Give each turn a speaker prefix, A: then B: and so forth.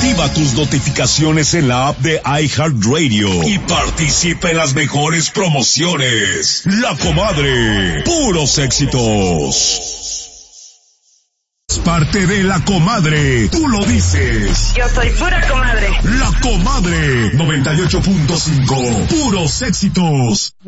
A: Activa tus notificaciones en la app de iHeartRadio y participa en las mejores promociones. La Comadre, puros éxitos. Parte de La Comadre, tú lo dices.
B: Yo soy pura comadre.
A: La Comadre, 98.5, puros éxitos.